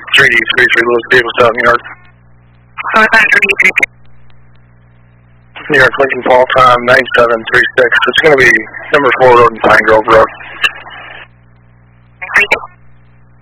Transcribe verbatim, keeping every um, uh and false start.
three D thirty-three Lewis Davis out New York. New York Lincoln Fall time nine seven three six. It's going to be number four Road and Pine Grove Road.